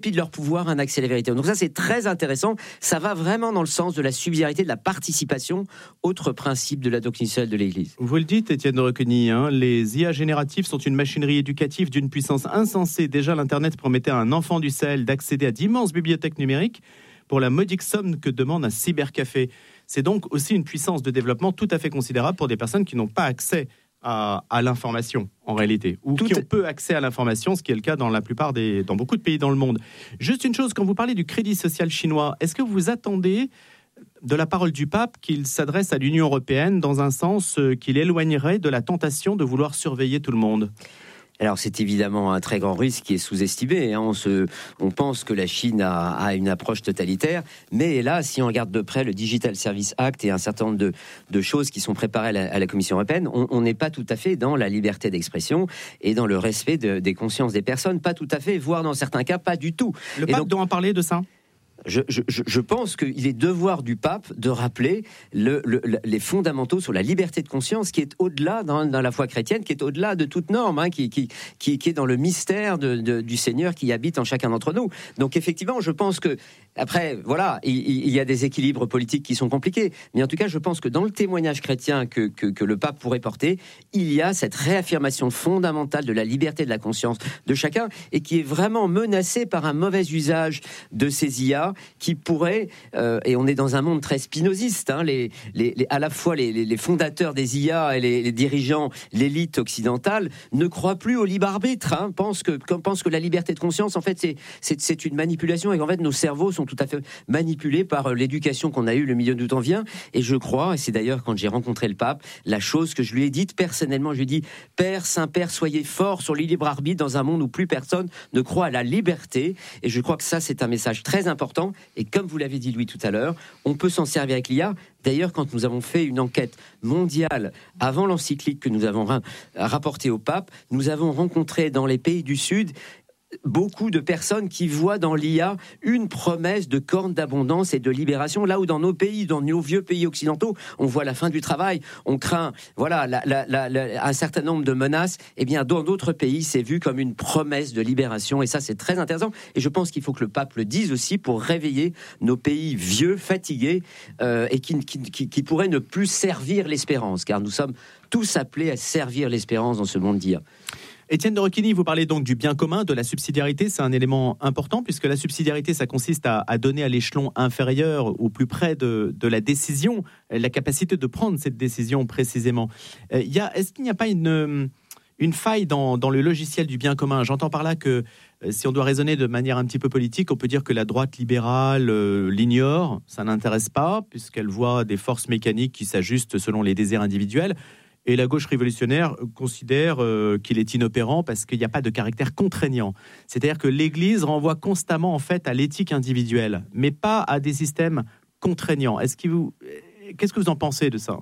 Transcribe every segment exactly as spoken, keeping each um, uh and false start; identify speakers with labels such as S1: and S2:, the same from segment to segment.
S1: dépit de leur pouvoir, un accès à la vérité. Donc ça, c'est très intéressant. Ça va vraiment dans le sens de la subsidiarité, de la participation, autre principe de la doctrine sociale de l'Église.
S2: Vous le dites, Étienne de Recqueny, hein, les I A génératifs sont une machinerie éducative d'une puissance insensée. Déjà, l'Internet promettait à un enfant du Sahel d'accéder à d'immenses bibliothèques numériques pour la modique somme que demande un cybercafé. C'est donc aussi une puissance de développement tout à fait considérable pour des personnes qui n'ont pas accès à, à l'information, en réalité, ou tout qui ont peu accès à l'information, ce qui est le cas dans la plupart des, dans beaucoup de pays dans le monde. Juste une chose, quand vous parlez du crédit social chinois, est-ce que vous attendez de la parole du pape qu'il s'adresse à l'Union européenne dans un sens qu'il éloignerait de la tentation de vouloir surveiller tout le monde ?
S1: Alors c'est évidemment un très grand risque qui est sous-estimé. Hein. On, se, on pense que la Chine a, a une approche totalitaire, mais là, si on regarde de près le Digital Service Act et un certain nombre de, de choses qui sont préparées à la, à la Commission européenne, on n'est pas tout à fait dans la liberté d'expression et dans le respect de, des consciences des personnes, pas tout à fait, voire dans certains cas, pas du tout.
S2: Le pape donc, doit en parler de ça ?
S1: Je, je, je pense qu'il est devoir du pape de rappeler le, le, les fondamentaux sur la liberté de conscience qui est au-delà, dans, dans la foi chrétienne, qui est au-delà de toute norme, hein, qui, qui, qui, qui est dans le mystère de, de, du Seigneur qui habite en chacun d'entre nous. Donc effectivement, je pense que, après, voilà, il, il y a des équilibres politiques qui sont compliqués, mais en tout cas, je pense que dans le témoignage chrétien que, que, que le pape pourrait porter, il y a cette réaffirmation fondamentale de la liberté de la conscience de chacun et qui est vraiment menacée par un mauvais usage de ces I A qui pourrait, euh, et on est dans un monde très spinoziste, hein, les, les, les, à la fois les, les, les fondateurs des I A et les, les dirigeants, l'élite occidentale, ne croient plus au libre arbitre, hein, pensent, que, pensent que la liberté de conscience, en fait, c'est, c'est, c'est une manipulation et qu'en fait, nos cerveaux sont tout à fait manipulés par l'éducation qu'on a eue, le milieu d'où on vient. Et je crois, et c'est d'ailleurs quand j'ai rencontré le pape, la chose que je lui ai dite personnellement, je lui ai dit, Père, Saint-Père, soyez fort sur le libre arbitre dans un monde où plus personne ne croit à la liberté. Et je crois que ça, c'est un message très important. Et comme vous l'avez dit, Louis, tout à l'heure, on peut s'en servir avec l'I A. D'ailleurs, quand nous avons fait une enquête mondiale avant l'encyclique que nous avons ra- rapportée au pape, nous avons rencontré dans les pays du Sud beaucoup de personnes qui voient dans l'I A une promesse de corne d'abondance et de libération, là où dans nos pays, dans nos vieux pays occidentaux, on voit la fin du travail, on craint voilà, la, la, la, la, un certain nombre de menaces. Eh bien, dans d'autres pays, c'est vu comme une promesse de libération, et ça, c'est très intéressant. Et je pense qu'il faut que le pape le dise aussi pour réveiller nos pays vieux, fatigués, euh, et qui, qui, qui, qui pourraient ne plus servir l'espérance, car nous sommes tous appelés à servir l'espérance dans ce monde d'I A.
S2: Étienne de Recqueny, vous parlez donc du bien commun, de la subsidiarité. C'est un élément important puisque la subsidiarité, ça consiste à, à donner à l'échelon inférieur, au plus près de, de la décision, la capacité de prendre cette décision précisément. Euh, y a, est-ce qu'il n'y a pas une, une faille dans, dans le logiciel du bien commun ? J'entends par là que euh, si on doit raisonner de manière un petit peu politique, on peut dire que la droite libérale euh, l'ignore, ça n'intéresse pas puisqu'elle voit des forces mécaniques qui s'ajustent selon les désirs individuels. Et la gauche révolutionnaire considère euh, qu'il est inopérant parce qu'il n'y a pas de caractère contraignant. C'est-à-dire que l'Église renvoie constamment en fait à l'éthique individuelle, mais pas à des systèmes contraignants. Est-ce que vous, qu'est-ce que vous en pensez de ça ?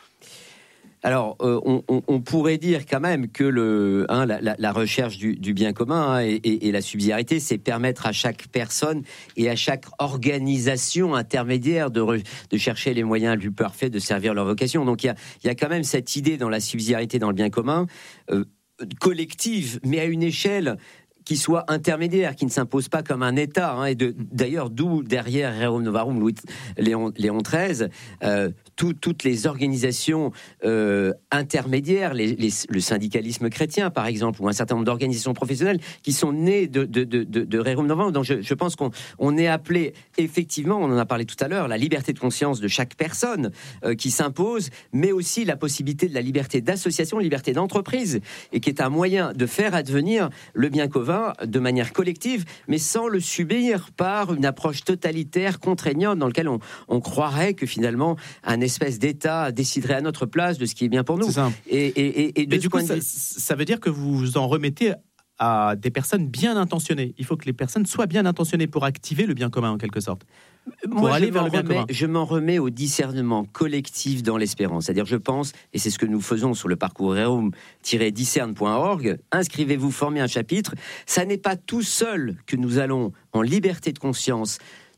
S1: Alors, euh, on, on, on pourrait dire quand même que le, hein, la, la, la recherche du, du bien commun hein, et, et, et la subsidiarité, c'est permettre à chaque personne et à chaque organisation intermédiaire de, re, de chercher les moyens les plus parfaits de servir leur vocation. Donc, il y a, il y a quand même cette idée dans la subsidiarité, dans le bien commun, euh, collective, mais à une échelle qui soit intermédiaire, qui ne s'impose pas comme un État. Hein, et de, d'ailleurs, d'où derrière Rerum Novarum, Louis, Léon, Léon treize, euh, tout, toutes les organisations euh, intermédiaires, les, les, le syndicalisme chrétien, par exemple, ou un certain nombre d'organisations professionnelles qui sont nées de, de, de, de, de Rerum Novarum. Donc, je, je pense qu'on on est appelé, effectivement, on en a parlé tout à l'heure, la liberté de conscience de chaque personne euh, qui s'impose, mais aussi la possibilité de la liberté d'association, la liberté d'entreprise, et qui est un moyen de faire advenir le bien commun de manière collective, mais sans le subir par une approche totalitaire, contraignante, dans laquelle on, on croirait que finalement un espèce d'État déciderait à notre place de ce qui est bien pour nous.
S2: C'est ça.
S1: Et, et, et, et de
S2: mais du coup,
S1: de
S2: ça, ça veut dire que vous vous en remettez à des personnes bien intentionnées. Il faut que les personnes soient bien intentionnées pour activer le bien commun, en quelque sorte. Pour
S1: Moi,
S2: aller
S1: je
S2: vers le bien
S1: remets,
S2: commun.
S1: Je m'en remets au discernement collectif dans l'espérance. C'est-à-dire, je pense, et c'est ce que nous faisons sur le parcours rerum tiret discerne point org, inscrivez-vous, formez un chapitre. Ça n'est pas tout seul que nous allons, en liberté de conscience,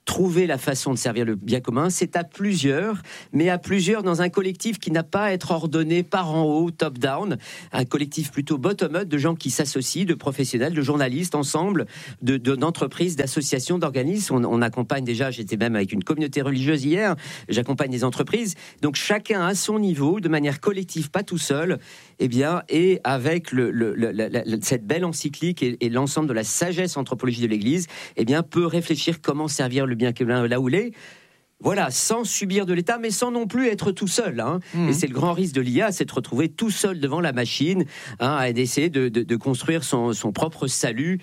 S1: trouver la façon de servir le bien commun, c'est à plusieurs, mais à plusieurs dans un collectif qui n'a pas à être ordonné par en haut, top-down, un collectif plutôt bottom-up de gens qui s'associent, de professionnels, de journalistes, ensemble, de, de, d'entreprises, d'associations, d'organismes. On, on accompagne déjà, j'étais même avec une communauté religieuse hier, j'accompagne des entreprises. Donc chacun à son niveau, de manière collective, pas tout seul, eh bien, et avec le, le, le, la, la, cette belle encyclique et, et l'ensemble de la sagesse anthropologie de l'Église, eh bien, peut réfléchir comment servir le bien commun là où il est. Voilà, sans subir de l'État, mais sans non plus être tout seul. Hein. Mmh. Et c'est le grand risque de l'I A, c'est de se retrouver tout seul devant la machine, hein, et d'essayer de, de, de construire son, son propre salut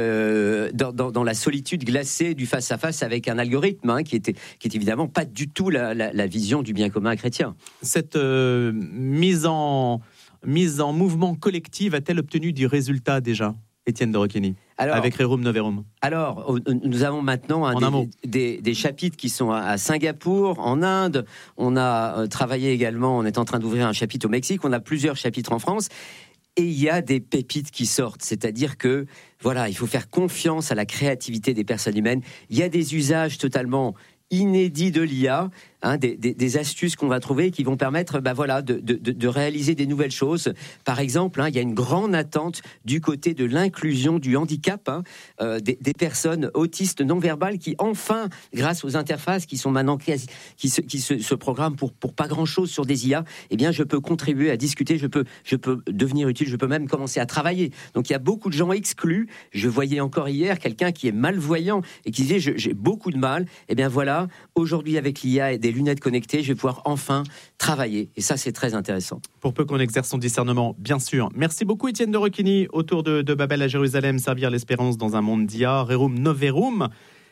S1: euh, dans, dans, dans la solitude glacée du face-à-face avec un algorithme, hein, qui, était, qui est évidemment pas du tout la, la, la vision du bien commun chrétien.
S2: Cette euh, mise, en, mise en mouvement collective a-t-elle obtenu du résultat déjà, Étienne de Roquigny, avec Rerum Noverum?
S1: Alors, nous avons maintenant un des, des, des chapitres qui sont à Singapour, en Inde. On a travaillé également, on est en train d'ouvrir un chapitre au Mexique. On a plusieurs chapitres en France. Et il y a des pépites qui sortent. C'est-à-dire que, voilà, il faut faire confiance à la créativité des personnes humaines. Il y a des usages totalement inédits de l'I A, hein, des, des, des astuces qu'on va trouver qui vont permettre bah voilà, de, de, de réaliser des nouvelles choses. Par exemple, hein, il y a une grande attente du côté de l'inclusion du handicap, hein, euh, des, des personnes autistes non-verbales qui, enfin, grâce aux interfaces qui sont maintenant quasi, qui se, qui se, se programment pour, pour pas grand-chose sur des I A, eh bien, je peux contribuer à discuter, je peux, je peux devenir utile, je peux même commencer à travailler. Donc, il y a beaucoup de gens exclus. Je voyais encore hier quelqu'un qui est malvoyant et qui disait, je, j'ai beaucoup de mal. Eh bien, voilà, aujourd'hui, avec l'I A et des lunettes connectées, je vais pouvoir enfin travailler. Et ça, c'est très intéressant.
S2: Pour peu qu'on exerce son discernement, bien sûr. Merci beaucoup, Étienne de Roquigny. Autour de, de Babel à Jérusalem, servir l'espérance dans un monde d'I A, Rerum Noverum.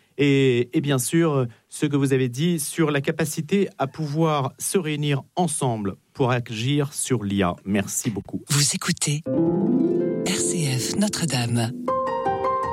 S2: Et, et bien sûr, ce que vous avez dit sur la capacité à pouvoir se réunir ensemble pour agir sur l'I A. Merci beaucoup.
S3: Vous écoutez R C F Notre-Dame.